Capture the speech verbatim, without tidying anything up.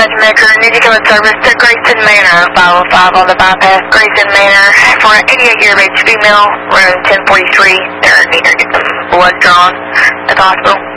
dispatch maker, need to come in service to Grayson Manor, five oh five on the bypass, Grayson Manor, for an eighty-eight year of age female, room ten forty-three. They're needing to get some blood drawn at the hospital.